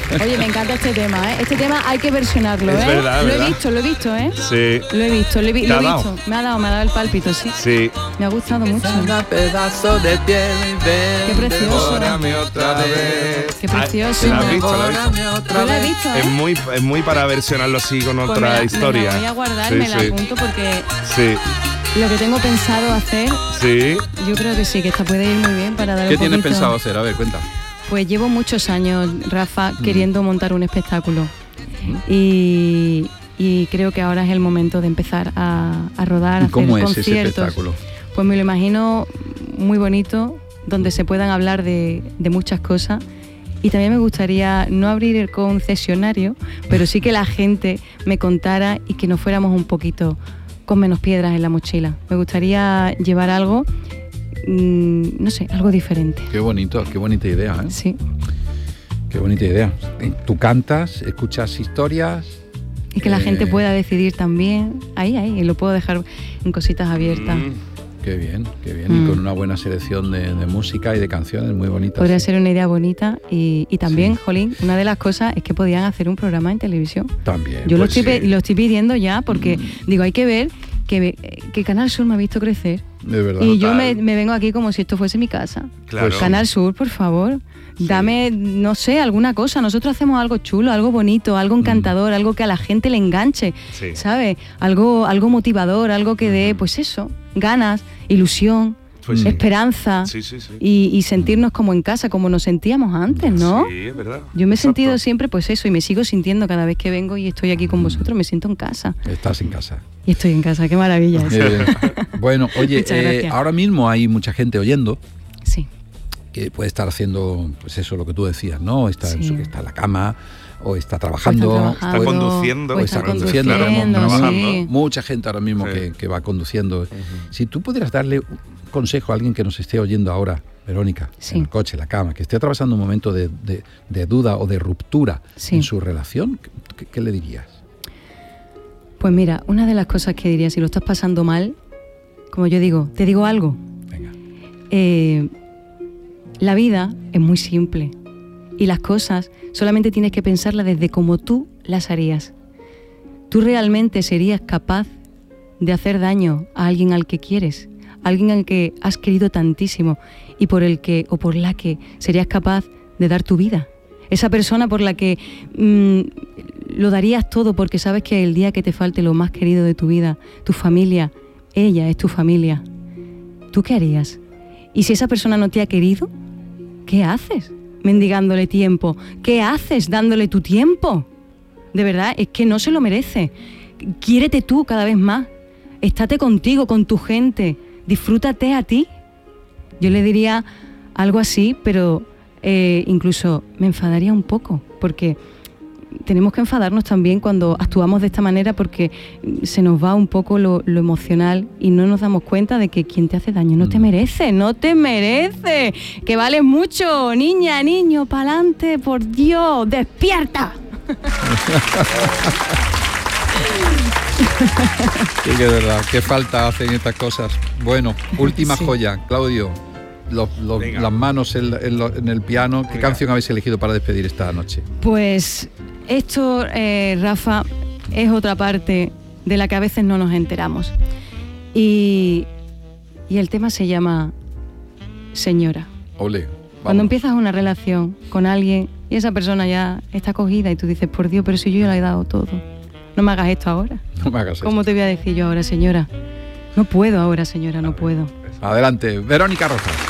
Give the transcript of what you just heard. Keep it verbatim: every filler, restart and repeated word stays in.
Oye, me encanta este tema, ¿eh? Este tema hay que versionarlo, ¿eh? Es verdad, lo ¿verdad? he visto, lo he visto, ¿eh? Sí. Lo he visto, lo he, vi- ¿Te lo he ha dado? visto. Me ha dado, me ha dado el pálpito, sí. Sí. Me ha gustado mucho. Cada pedazo de piel y ven, Qué precioso. devórame otra vez. Qué precioso. ¿La has visto? ¿La has visto? Devórame otra Yo la he vez. visto, ¿eh? Es muy, es muy para versionarlo así con Pues otra me la- historia. Me la voy a guardar, Sí, me la sí. apunto porque Sí, lo que tengo pensado hacer, sí. yo creo que sí, que esta puede ir muy bien para dar ¿Qué un tienes poquito- pensado hacer? A ver, cuenta. Pues llevo muchos años, Rafa, queriendo montar un espectáculo. Y, y creo que ahora es el momento de empezar a, a rodar, a ¿Y cómo hacer es ese conciertos. espectáculo? Pues me lo imagino muy bonito, donde se puedan hablar de, de muchas cosas. Y también me gustaría no abrir el concesionario, pero sí que la gente me contara y que nos fuéramos un poquito con menos piedras en la mochila. Me gustaría llevar algo, mmm, no sé, algo diferente. Qué bonito, qué bonita idea, ¿eh? Sí. Qué bonita idea. Tú cantas, escuchas historias. Y que la eh, gente pueda decidir también. Ahí, ahí, y lo puedo dejar en cositas abiertas. Mm. Qué bien, qué bien. Mm. Y con una buena selección de, de música y de canciones muy bonitas. Podría sí. ser una idea bonita. Y, y también, Sí. jolín, una de las cosas es que podían hacer un programa en televisión. También. Yo lo, pues estoy, pe- sí. lo estoy pidiendo ya porque, Mm. digo, hay que ver que, que Canal Sur me ha visto crecer. De verdad. Y yo Total. me, me vengo aquí como si esto fuese mi casa. Claro. Pues Canal Sur, por favor, Sí. dame, no sé, alguna cosa. Nosotros hacemos algo chulo, algo bonito, algo encantador, algo que a la gente le enganche, Sí. ¿sabes? Algo, algo motivador, algo que dé, pues eso, ganas, ilusión, Pues sí. esperanza Sí, sí, sí. y, y sentirnos como en casa, como nos sentíamos antes, ¿no? Sí, es verdad. Yo me he Exacto. sentido siempre pues eso y me sigo sintiendo cada vez que vengo y estoy aquí con vosotros, me siento en casa. Estás en casa. Y estoy en casa, qué maravilla es. Eh, bueno, oye, Muchas eh, gracias. ahora mismo hay mucha gente oyendo Sí, que puede estar haciendo, pues eso, lo que tú decías, ¿no? Está, en, Sí. su, está en la cama, o está trabajando, O Está conduciendo, o o está está conduciendo, conduciendo, trabajando. sí. mucha gente ahora mismo Sí. que, que va conduciendo. Si tú pudieras darle un consejo a alguien que nos esté oyendo ahora, Verónica, Sí. en el coche, en la cama, que esté atravesando un momento de, de- de duda o de ruptura Sí. en su relación, ¿qué, qué le dirías? Pues mira, una de las cosas que diría, si lo estás pasando mal, como yo digo, te digo algo, Venga. eh, la vida es muy simple y las cosas solamente tienes que pensarlas desde como tú las harías. ¿Tú realmente serías capaz de hacer daño a alguien al que quieres? A alguien al que has querido tantísimo y por el que o por la que serías capaz de dar tu vida. Esa persona por la que mm, lo darías todo porque sabes que el día que te falte lo más querido de tu vida, tu familia, ella es tu familia. ¿Tú qué harías? Y si esa persona no te ha querido, ¿qué haces mendigándole tiempo? ¿Qué haces dándole tu tiempo? De verdad, es que no se lo merece. Quiérete tú cada vez más. Estate contigo, con tu gente. Disfrútate a ti. Yo le diría algo así, pero eh, incluso me enfadaría un poco, porque tenemos que enfadarnos también cuando actuamos de esta manera, porque se nos va un poco lo, lo emocional y no nos damos cuenta de que quien te hace daño no te merece, no te merece, que vales mucho, niña, niño, pa'lante, por Dios, despierta. Sí, que es verdad, qué falta hacen estas cosas. Bueno, última Sí. joya, Claudio, los- los- Venga. las manos en, en lo- en el piano. ¿Qué Venga. canción habéis elegido para despedir esta noche? Pues esto, eh, Rafa, es otra parte de la que a veces no nos enteramos. Y, y el tema se llama Señora. Ole, Cuando vamos. empiezas una relación con alguien y esa persona ya está cogida y tú dices, por Dios, pero si yo ya le he dado todo. No me hagas esto ahora. No me hagas ¿Cómo esto. te voy a decir yo ahora, señora? No puedo ahora, señora, no puedo. Adelante, Verónica Rojas.